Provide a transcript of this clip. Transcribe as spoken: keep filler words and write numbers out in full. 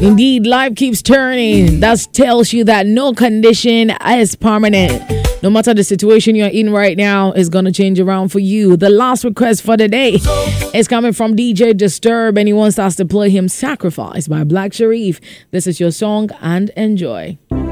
Indeed, life keeps turning. That tells you that no condition is permanent. No matter the situation you're in right now is going to change around for you. The last request for the day is coming from D J Disturb, and he wants us to play him Sacrifice by Black Sharif. This is your song, and enjoy.